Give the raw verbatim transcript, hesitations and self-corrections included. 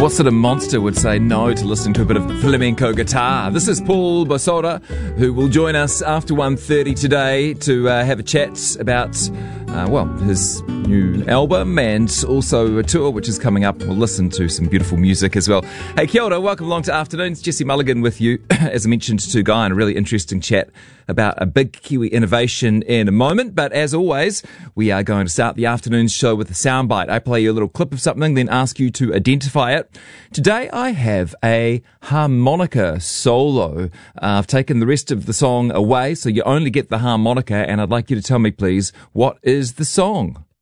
What sort of monster would say no to listening to a bit of flamenco guitar? This is Paul Bosora, who will join us after one thirty today to uh, have a chat about, uh, well, his new album and also a tour which is coming up. We'll listen to some beautiful music as well. Hey, kia ora, welcome along to Afternoons. Jesse Mulligan with you, as I mentioned to Guy, and a really interesting chat about a big Kiwi innovation in a moment. But as always, we are going to start the afternoon show with a soundbite. I play you a little clip of something, then ask you to identify it. Today I have a harmonica solo. Uh, I've taken the rest of the song away, so you only get the harmonica, and I'd like you to tell me, please, what is the song?